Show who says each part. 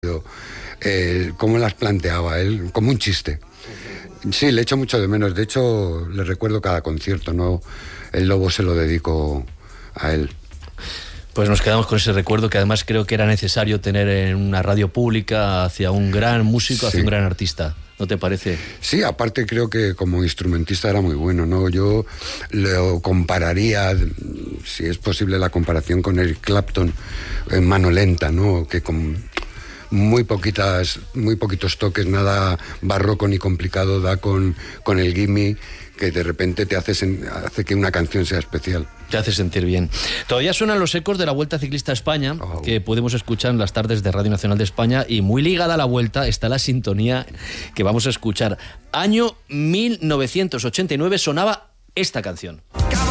Speaker 1: cómo las planteaba él, como un chiste. Sí, le echo mucho de menos. De hecho, le recuerdo cada concierto, ¿no? El Lobo se lo dedico a él.
Speaker 2: Pues nos quedamos con ese recuerdo, que además creo que era necesario tener en una radio pública hacia un gran músico, hacia un gran artista. ¿No te parece?
Speaker 1: Sí, aparte creo que como instrumentista era muy bueno, ¿no? Yo lo compararía, si es posible la comparación, con Eric Clapton en mano lenta, ¿no? Que con muy poquitos toques, nada barroco ni complicado, da con el gimme, que de repente te hace que una canción sea especial.
Speaker 2: Te hace sentir bien. Todavía suenan los ecos de la Vuelta Ciclista a España, que podemos escuchar en las tardes de Radio Nacional de España, y muy ligada a la Vuelta está la sintonía que vamos a escuchar. Año 1989 sonaba esta canción.